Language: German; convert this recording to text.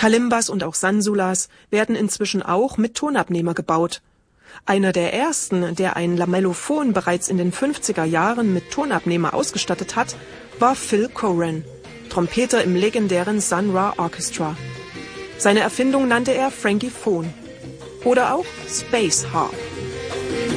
Kalimbas und auch Sansulas werden inzwischen auch mit Tonabnehmer gebaut. Einer der ersten, der ein Lamellophon bereits in den 50er Jahren mit Tonabnehmer ausgestattet hat, war Phil Coran, Trompeter im legendären Sun Ra Orchestra. Seine Erfindung nannte er Frankie Phone oder auch Space Harp.